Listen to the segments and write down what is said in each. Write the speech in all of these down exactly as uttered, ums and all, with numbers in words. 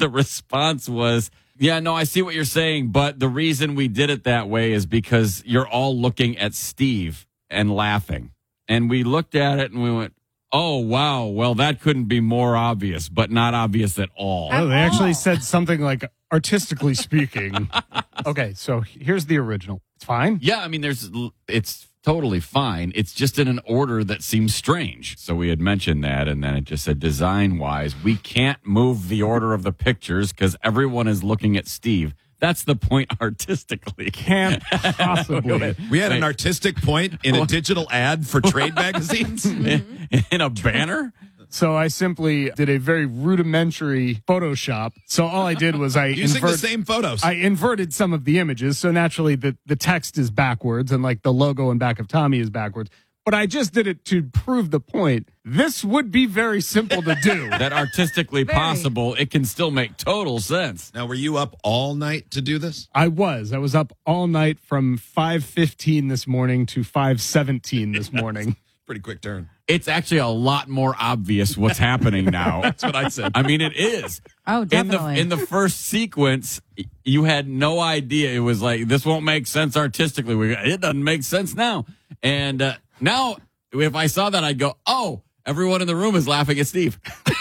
the response was, yeah, no, I see what you're saying, but the reason we did it that way is because you're all looking at Steve and laughing. And we looked at it and we went, oh, wow, well, that couldn't be more obvious, but not obvious at all. Oh, they actually said something like, artistically speaking. Okay, so here's the original. It's fine? Yeah, I mean, there's it's totally fine. It's just in an order that seems strange. So we had mentioned that, and then it just said design-wise, we can't move the order of the pictures because everyone is looking at Steve. That's the point artistically. Can't possibly. We had an artistic point in a digital ad for trade magazines. in, in a banner? So I simply did a very rudimentary Photoshop. So all I did was I Using invert, the same photos. I inverted some of the images. So naturally the, the text is backwards and like the logo in back of Tommy is backwards. But I just did it to prove the point. This would be very simple to do. That artistically Very. possible, it can still make total sense. Now, were you up all night to do this? I was. I was up all night from five fifteen this morning to five seventeen this morning. Pretty quick turn. It's actually a lot more obvious what's happening now. That's what I said. I mean, it is. Oh, definitely. In the, in the first sequence, you had no idea. It was like, this won't make sense artistically. We, it doesn't make sense now. And uh, now, if I saw that, I'd go, oh, everyone in the room is laughing at Steve.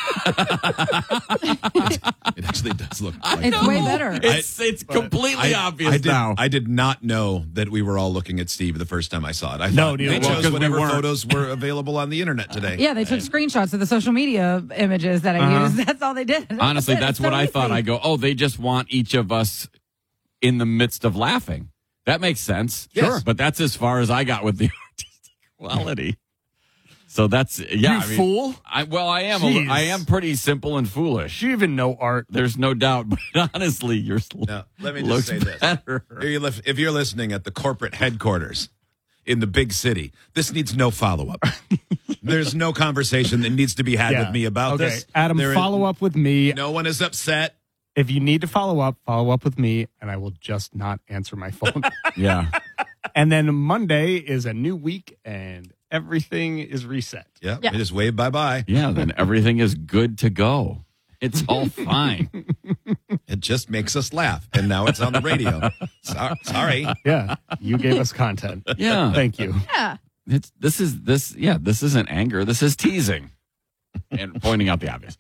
It actually does look like It's that. way better. It's, it's completely I, obvious I did, now. I did not know that we were all looking at Steve the first time I saw it. I No, thought neither they did I. chose Well, 'cause we whatever weren't. photos were available on the internet today. Yeah, they took screenshots of the social media images that I Uh-huh. used. That's all they did. Honestly, it. that's It's what so I easy. thought. I go, oh, they just want each of us in the midst of laughing. That makes sense. Yes. Sure. But that's as far as I got with the artistic quality. So that's, yeah. You I mean, fool. I, well, I am. A, Jeez. I am pretty simple and foolish. Do you even know art? There's no doubt. But honestly, you're Now, let me just looks say this. better. If you're li- If you're listening at the corporate headquarters in the big city, this needs no follow-up. There's no conversation that needs to be had Yeah. with me about okay. this. Adam, There is- follow up with me. No one is upset. If you need to follow up, follow up with me, and I will just not answer my phone. Yeah. And then Monday is a new week, and everything is reset. Yeah, Yeah. we just wave bye-bye. Yeah. Then everything is good to go. It's all fine. It just makes us laugh, and now it's on the radio. So- sorry. Yeah, you gave us content. Yeah. Thank you. Yeah. It's, this is this. Yeah. This isn't anger. This is teasing and pointing out the obvious.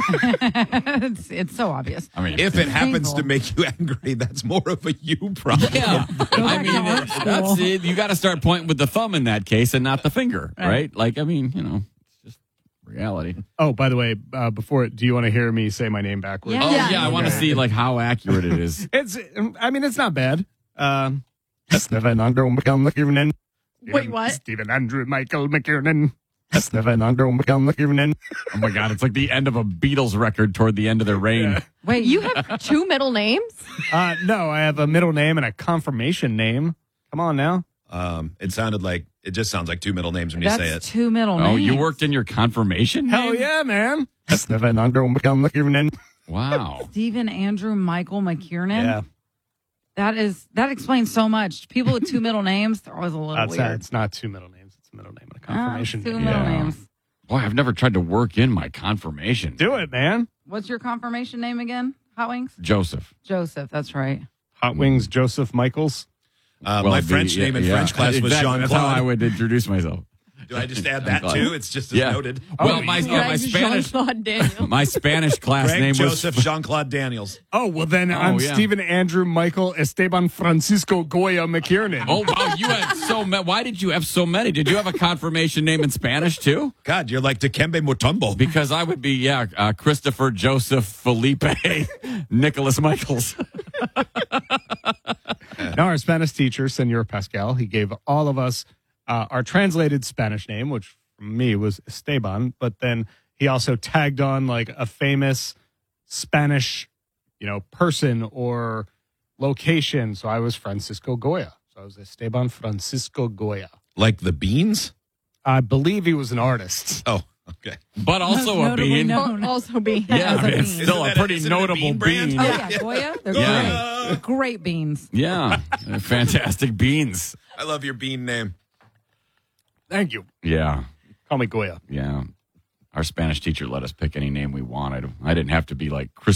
it's, it's so obvious. I mean, If it happens painful. to make you angry, that's more of a you problem. yeah. I back mean, to art it- that's school. it. You got to start pointing with the thumb in that case and not the finger, right? Right. Like, I mean, you know, it's just reality. Oh, by the way, uh, before, do you want to hear me say my name backwards? Yeah. Oh yeah, I want to Okay. see like how accurate it is. It's, I mean, it's not bad. Um, Stephen Andrew McKiernan. Wait, what? Stephen Andrew Michael McKiernan. Stephen Andrew Michael McKiernan. Oh my god, it's like the end of a Beatles record toward the end of their reign. Yeah. Wait, You have two middle names? Uh, no, I have a middle name and a confirmation name. Come on now. Um, it sounded like, it just sounds like two middle names when you that's say it. two middle Oh, names. you worked in your confirmation? Hell name? yeah, man. Stephen Andrew Michael McKiernan. Wow. Stephen Andrew Michael McKiernan. Yeah, That is that explains so much. People with two middle names, they're always a little that's weird. it's not two middle names. It's a middle name and a Ah, confirmation two name. middle Yeah. names. Boy, I've never tried to work in my confirmation. Do it, man. What's your confirmation name again? Hot Wings? Joseph. Joseph, that's right. Hot Wings Joseph Michaels. Uh, Well, my the- French yeah, name in yeah. French class was Exactly. That's how I Jean-Claude. would introduce myself. Do I just add that Jean-Claude. too? It's just as Yeah. noted. Well, Oh, my, you- yeah, my Spanish Jean-Claude Daniel. my Spanish class Greg name Joseph was Jean-Claude Daniels. Oh, well, then Oh, I'm yeah. Stephen Andrew Michael Esteban Francisco Goya McKiernan. Oh wow, you had so many. Why did you have so many? Did you have a confirmation name in Spanish too? God, you're like Dikembe Mutombo. Because I would be, yeah, uh, Christopher Joseph Felipe Nicholas Michaels. Now, our Spanish teacher, Senor Pascal, he gave all of us uh, our translated Spanish name, which for me was Esteban, but then he also tagged on like a famous Spanish, you know, person or location. So I was Francisco Goya. So I was Esteban Francisco Goya. Like the beans? I believe he was an artist. Oh, okay. But also a Notably bean. known. Also being. Yeah, as a it's bean. still a Isn't that- pretty isn't it a notable bean brand? bean. Oh, yeah, Goya? They're Yeah. great. Great beans. Yeah, fantastic beans. I love your bean name. Thank you. Yeah, Call me Goya. yeah. Our Spanish teacher let us pick any name we wanted. I didn't have to be like Chris